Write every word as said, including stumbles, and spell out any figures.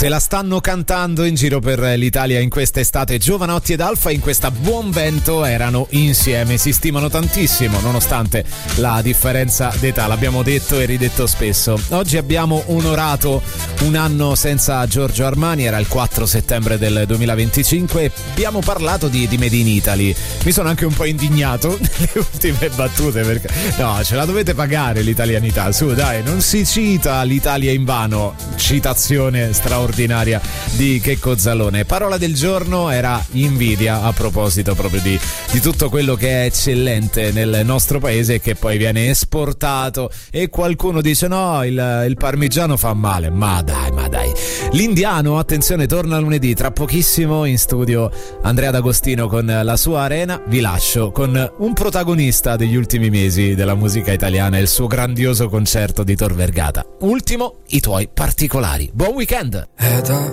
Se la stanno cantando in giro per l'Italia in quest'estate. Giovanotti ed Alfa in questa Buon Vento erano insieme, si stimano tantissimo nonostante la differenza d'età, l'abbiamo detto e ridetto spesso. Oggi abbiamo onorato un anno senza Giorgio Armani, era il quattro settembre del duemilaventicinque e abbiamo parlato di, di Made in Italy. Mi sono anche un po' indignato nelle ultime battute perché no, ce la dovete pagare l'italianità, su dai, non si cita l'Italia in vano. Citazione straordinaria di Checco Zalone. Parola del giorno era invidia, a proposito proprio di, di tutto quello che è eccellente nel nostro paese e che poi viene esportato e qualcuno dice no, il, il parmigiano fa male, ma dai, ma dai. L'Indiano, attenzione, torna lunedì, tra pochissimo in studio Andrea D'Agostino con la sua Arena. Vi lascio con un protagonista degli ultimi mesi della musica italiana, il suo grandioso concerto di Tor Vergata. Ultimo, i tuoi particolari. Buon weekend! È da